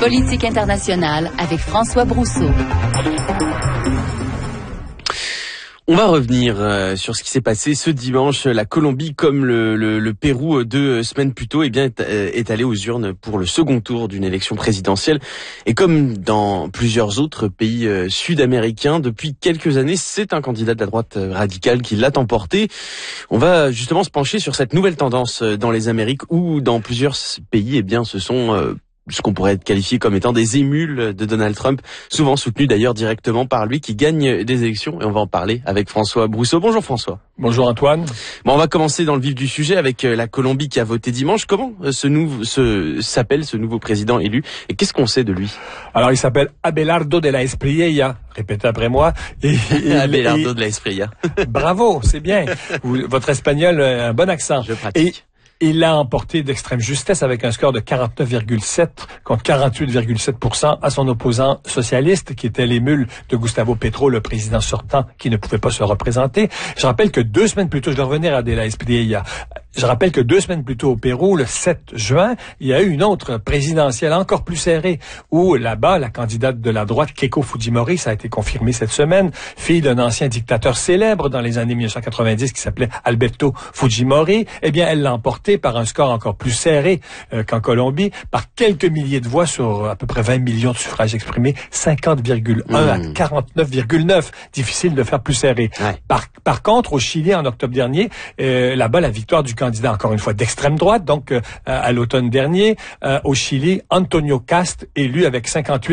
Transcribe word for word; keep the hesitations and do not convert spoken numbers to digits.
Politique internationale avec François Brousseau. On va revenir euh, sur ce qui s'est passé ce dimanche. La Colombie, comme le, le, le Pérou deux semaines plus tôt, eh bien, est, est allée aux urnes pour le second tour d'une élection présidentielle. Et comme dans plusieurs autres pays euh, sud-américains, depuis quelques années, c'est un candidat de la droite radicale qui l'a emporté. On va justement se pencher sur cette nouvelle tendance dans les Amériques où, dans plusieurs pays, eh bien, ce sont euh, ce qu'on pourrait qualifier comme étant des émules de Donald Trump, souvent soutenus d'ailleurs directement par lui, qui gagne des élections. Et on va en parler avec François Brousseau. Bonjour François. Bonjour Antoine. Bon, on va commencer dans le vif du sujet avec la Colombie qui a voté dimanche. Comment ce nouveau, ce, s'appelle ce nouveau président élu et qu'est-ce qu'on sait de lui? Alors il s'appelle Abelardo de la Espriella. Répétez après moi. Et, et, Abelardo et, de la Espriella. Bravo, c'est bien. Vous, votre espagnol a un bon accent. Je pratique. Et, Il l'a emporté d'extrême justesse avec un score de quarante-neuf virgule sept contre quarante-huit virgule sept pour cent à son opposant socialiste qui était l'émule de Gustavo Petro, le président sortant qui ne pouvait pas se représenter. Je rappelle que deux semaines plus tôt, je vais revenir à De la Espriella. Je rappelle que deux semaines plus tôt au Pérou, le sept juin, il y a eu une autre présidentielle encore plus serrée où là-bas, la candidate de la droite, Keiko Fujimori, ça a été confirmé cette semaine, fille d'un ancien dictateur célèbre dans les années mille neuf cent quatre-vingt-dix qui s'appelait Alberto Fujimori, eh bien, elle l'a emporté par un score encore plus serré euh, qu'en Colombie, par quelques milliers de voix sur à peu près vingt millions de suffrages exprimés, cinquante virgule un mmh. à quarante-neuf virgule neuf. Difficile de faire plus serré. Ouais. Par, par contre, au Chili, en octobre dernier, euh, là-bas, la victoire du candidat, encore une fois, d'extrême droite, donc euh, à l'automne dernier, euh, au Chili, Antonio Cast, élu avec cinquante-huit